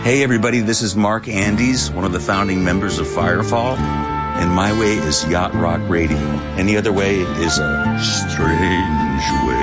Hey everybody, this is Mark Andes, one of the founding members of Firefall, and my way is Yacht Rock Radio. Any other way is a strange way.